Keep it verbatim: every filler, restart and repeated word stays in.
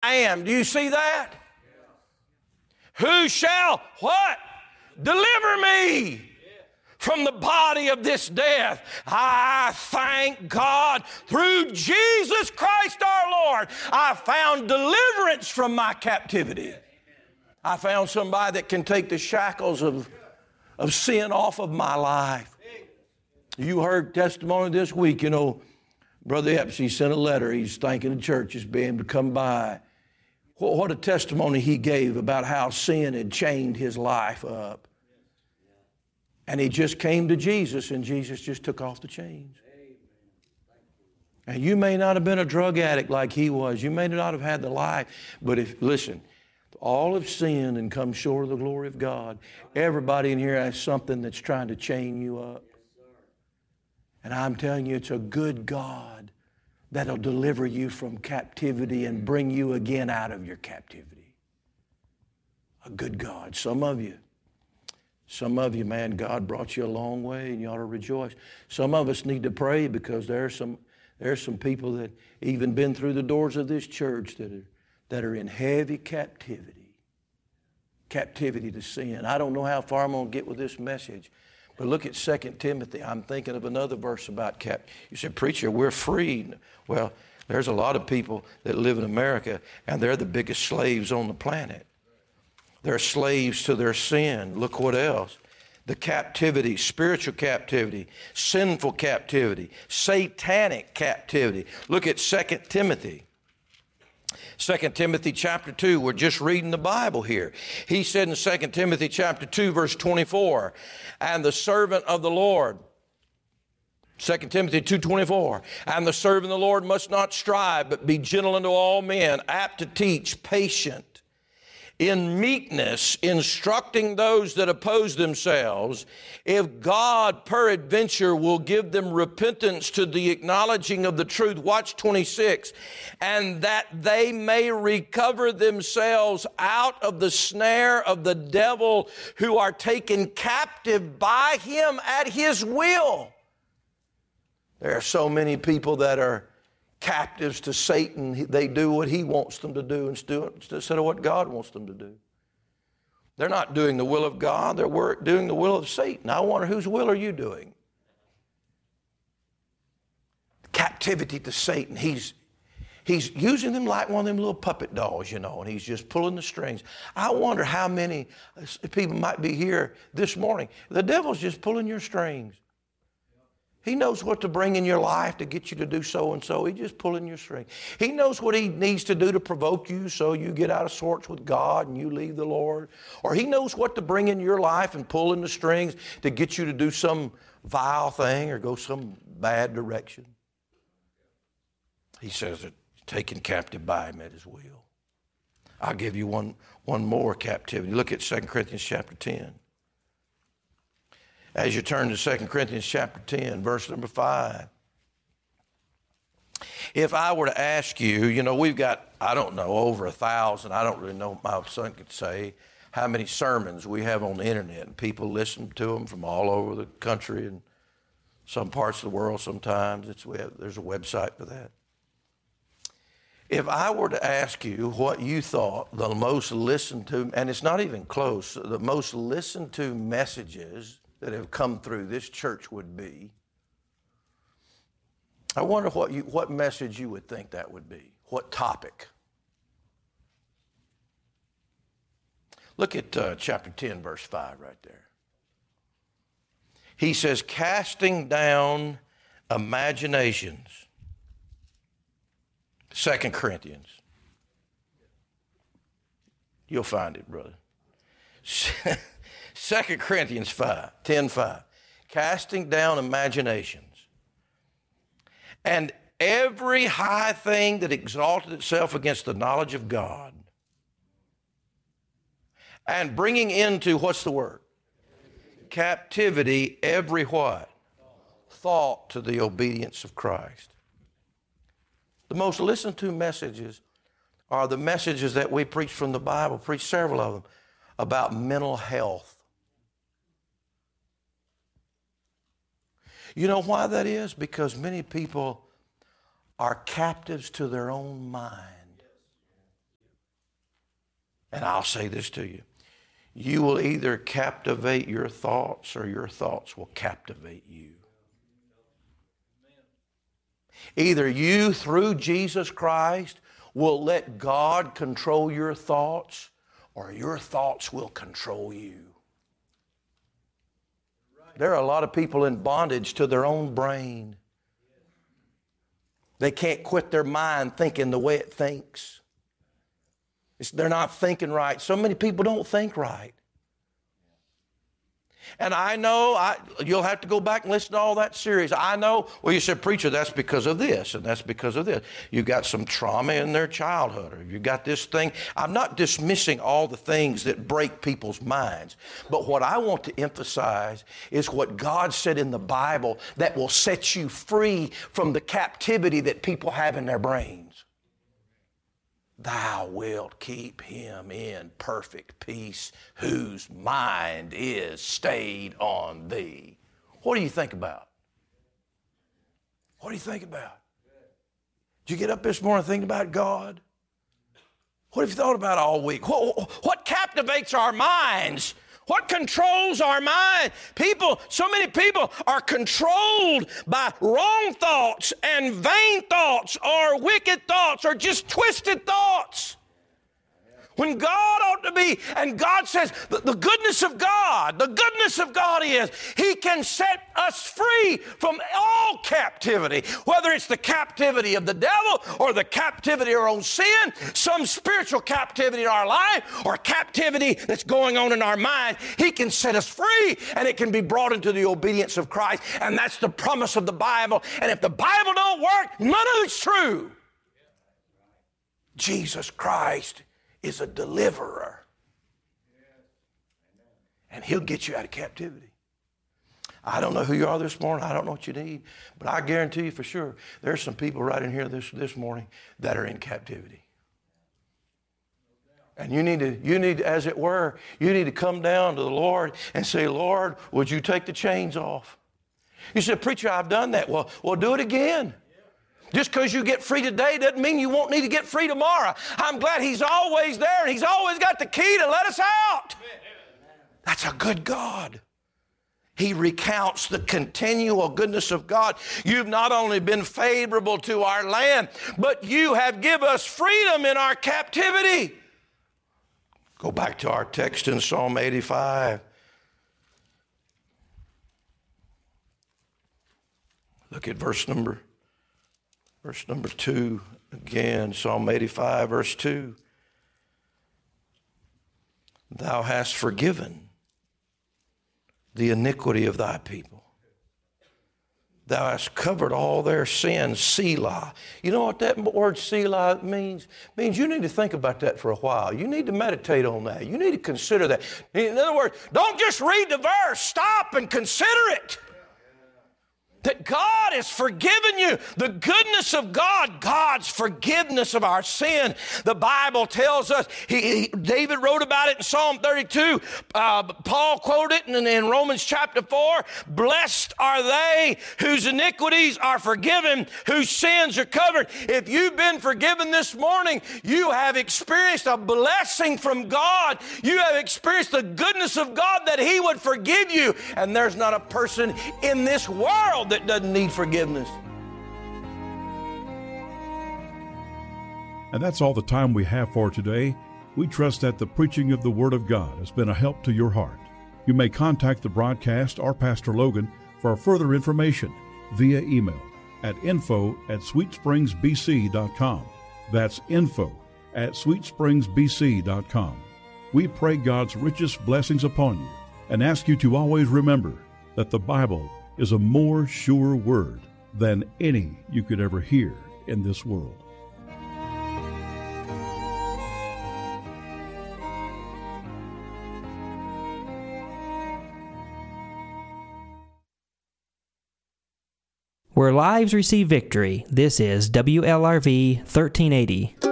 am. Do you see that? Who shall what? Deliver me from the body of this death. I thank God through Jesus Christ our Lord, I found deliverance from my captivity. I found somebody that can take the shackles of, of sin off of my life. You heard testimony this week, you know, Brother Epps, he sent a letter. He's thanking the churches being able to come by. What a testimony he gave about how sin had chained his life up. And he just came to Jesus, and Jesus just took off the chains. And you may not have been a drug addict like he was. You may not have had the life. But if, listen, all have sinned and come short of the glory of God. Everybody in here has something that's trying to chain you up. And I'm telling you, it's a good God that'll deliver you from captivity and bring you again out of your captivity. A good God. Some of you, some of you, man, God brought you a long way and you ought to rejoice. Some of us need to pray because there are some, there are some people that even been through the doors of this church that are, that are in heavy captivity. Captivity to sin. I don't know how far I'm going to get with this message. But look at Second Timothy. I'm thinking of another verse about captivity. You said, preacher, we're free. Well, there's a lot of people that live in America, and they're the biggest slaves on the planet. They're slaves to their sin. Look what else. The captivity, spiritual captivity, sinful captivity, satanic captivity. Look at Second Timothy. Second Timothy chapter two, we're just reading the Bible here. He said in Second Timothy chapter two, verse twenty-four, and the servant of the Lord, Second Timothy two twenty-four, and the servant of the Lord must not strive, but be gentle unto all men, apt to teach, patient, in meekness, instructing those that oppose themselves, if God peradventure will give them repentance to the acknowledging of the truth. Watch twenty-six. And that they may recover themselves out of the snare of the devil, who are taken captive by him at his will. There are so many people that are captives to Satan. They do what he wants them to do instead of what God wants them to do. They're not doing the will of God. They're doing the will of Satan. I wonder, whose will are you doing? Captivity to Satan. He's, he's using them like one of them little puppet dolls, you know, and he's just pulling the strings. I wonder how many people might be here this morning. The devil's just pulling your strings. He knows what to bring in your life to get you to do so and so. He's just pulling your string. He knows what he needs to do to provoke you so you get out of sorts with God and you leave the Lord. Or he knows what to bring in your life and pull in the strings to get you to do some vile thing or go some bad direction. He says that taken captive by him at his will. I'll give you one, one more captivity. Look at Second Corinthians chapter ten. As you turn to Second Corinthians chapter ten, verse number five. If I were to ask you, you know, we've got, I don't know, over a thousand, I don't really know, my son could say how many sermons we have on the internet, and people listen to them from all over the country and some parts of the world sometimes. It's, we have, there's a website for that. If I were to ask you what you thought the most listened to, and it's not even close, the most listened to messages that have come through this church would be, I wonder what you, what message you would think that would be. What topic? Look at uh, chapter ten, verse five right there. He says, casting down imaginations. Second Corinthians. You'll find it, brother. Second Corinthians five, ten five. Casting down imaginations. And every high thing that exalted itself against the knowledge of God. And bringing into, what's the word? Captivity every what? Thought to the obedience of Christ. The most listened to messages are the messages that we preach from the Bible, preach several of them, about mental health. You know why that is? Because many people are captives to their own mind. And I'll say this to you. You will either captivate your thoughts or your thoughts will captivate you. Either you, through Jesus Christ, will let God control your thoughts, or your thoughts will control you. There are a lot of people in bondage to their own brain. They can't quit their mind thinking the way it thinks. It's, they're not thinking right. So many people don't think right. And I know, I, you'll have to go back and listen to all that series. I know, well, you said, preacher, that's because of this, and that's because of this. You got some trauma in their childhood, or you got this thing. I'm not dismissing all the things that break people's minds. But what I want to emphasize is what God said in the Bible that will set you free from the captivity that people have in their brains. Thou wilt keep him in perfect peace whose mind is stayed on thee. What do you think about? What do you think about? Did you get up this morning thinking about God? What have you thought about all week? What, what captivates our minds? What controls our mind? People, so many people are controlled by wrong thoughts and vain thoughts or wicked thoughts or just twisted thoughts. When God ought to be, and God says, the, the goodness of God, the goodness of God is, He can set us free from all captivity, whether it's the captivity of the devil or the captivity of our own sin, some spiritual captivity in our life, or captivity that's going on in our mind. He can set us free, and it can be brought into the obedience of Christ, and that's the promise of the Bible. And if the Bible don't work, none of it's true. Jesus Christ is a deliverer. And He'll get you out of captivity. I don't know who you are this morning. I don't know what you need. But I guarantee you for sure, there's some people right in here this, this morning that are in captivity. And you need to, you need, as it were, you need to come down to the Lord and say, Lord, would you take the chains off? You said, preacher, I've done that. Well, well, do it again. Just because you get free today doesn't mean you won't need to get free tomorrow. I'm glad He's always there, and He's always got the key to let us out. That's a good God. He recounts the continual goodness of God. You've not only been favorable to our land, but you have given us freedom in our captivity. Go back to our text in Psalm eighty-five. Look at verse number Verse number two, again, Psalm eighty-five, verse two. Thou hast forgiven the iniquity of thy people. Thou hast covered all their sins, Selah. You know what that word Selah means? It means you need to think about that for a while. You need to meditate on that. You need to consider that. In other words, don't just read the verse. Stop and consider it. That God has forgiven you. The goodness of God, God's forgiveness of our sin. The Bible tells us, he, he, David wrote about it in Psalm thirty-two. Uh, Paul quoted it in, in Romans chapter four. Blessed are they whose iniquities are forgiven, whose sins are covered. If you've been forgiven this morning, you have experienced a blessing from God. You have experienced the goodness of God that He would forgive you. And there's not a person in this world that doesn't need forgiveness. And that's all the time we have for today. We trust that the preaching of the Word of God has been a help to your heart. You may contact the broadcast or Pastor Logan for further information via email at info at sweetspringsbc.com. That's info at sweetspringsbc.com. We pray God's richest blessings upon you and ask you to always remember that the Bible is a more sure word than any you could ever hear in this world. Where lives receive victory, this is W L R V thirteen eighty.